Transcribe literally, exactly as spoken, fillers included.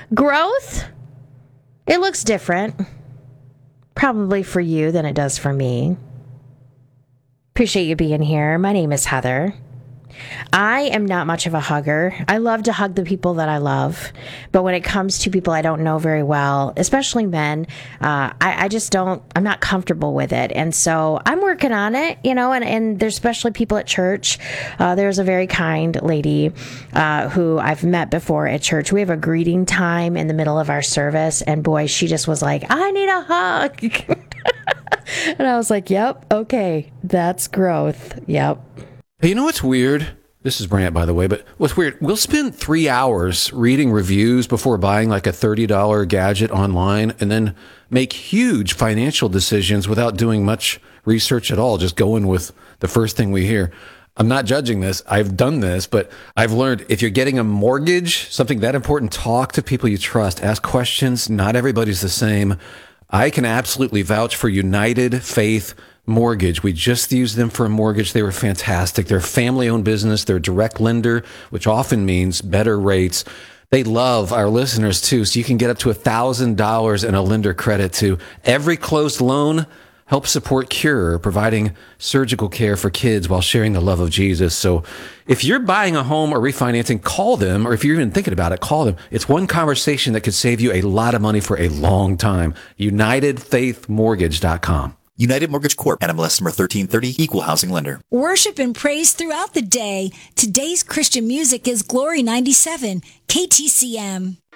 Growth, it looks different, probably for you than it does for me. Appreciate you being here. My name is Heather. I am not much of a hugger. I love to hug the people that I love. But when it comes to people I don't know very well, especially men, uh, I, I just don't, I'm not comfortable with it. And so I'm working on it, you know, and, and there's especially people at church. Uh, there's a very kind lady uh, who I've met before at church. We have a greeting time in the middle of our service. And boy, she just was like, I need a hug. And I was like, yep, okay, that's growth. Yep. Hey, you know what's weird? This is Brant, by the way, but what's weird, we'll spend three hours reading reviews before buying like a thirty dollars gadget online and then make huge financial decisions without doing much research at all, just going with the first thing we hear. I'm not judging this. I've done this, but I've learned if you're getting a mortgage, something that important, talk to people you trust, ask questions. Not everybody's the same. I can absolutely vouch for United Faith Mortgage. We just used them for a mortgage. They were fantastic. They're a family-owned business. They're a direct lender, which often means better rates. They love our listeners, too, so you can get up to one thousand dollars in a lender credit, too. Every closed loan helps support Cure, providing surgical care for kids while sharing the love of Jesus. So if you're buying a home or refinancing, call them, or if you're even thinking about it, call them. It's one conversation that could save you a lot of money for a long time. United Faith Mortgage dot com. United Mortgage Corp. N M L S number thirteen thirty, Equal Housing Lender. Worship and praise throughout the day. Today's Christian music is Glory ninety-seven, K T C M.